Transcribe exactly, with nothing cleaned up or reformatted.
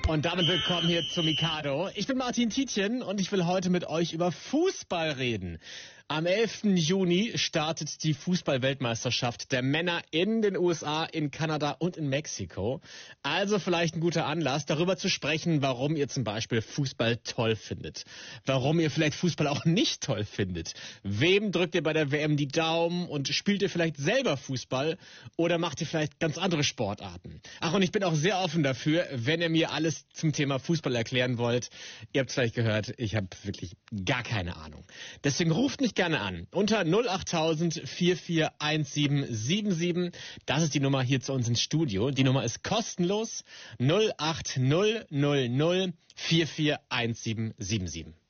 Und damit willkommen hier zu Mikado. Ich bin Martin Tietjen und ich will heute mit euch über Fußball reden. Am elften Juni startet die Fußball-Weltmeisterschaft der Männer in den U S A, in Kanada und in Mexiko. Also vielleicht ein guter Anlass, darüber zu sprechen, warum ihr zum Beispiel Fußball toll findet. Warum ihr vielleicht Fußball auch nicht toll findet. Wem drückt ihr bei der W M die Daumen und spielt ihr vielleicht selber Fußball oder macht ihr vielleicht ganz andere Sportarten? Ach, und ich bin auch sehr offen dafür, wenn ihr mir alles zum Thema Fußball erklären wollt. Ihr habt es vielleicht gehört, ich habe wirklich gar keine Ahnung. Deswegen ruft mich gerne an unter null acht null null vier vier eins sieben sieben sieben. Das ist die Nummer hier zu uns ins Studio. Die Nummer ist kostenlos null acht null null null vier vier eins sieben sieben sieben.